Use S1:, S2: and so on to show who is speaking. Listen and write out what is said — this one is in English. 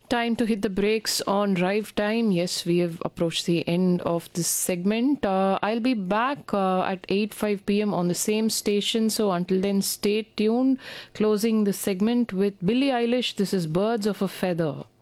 S1: Time to hit the brakes on drive time. Yes, we have approached the end of this segment. I'll be back at 8:05 p.m. on the same station. So until then, stay tuned. Closing the segment with Billie Eilish. This is Birds of a Feather.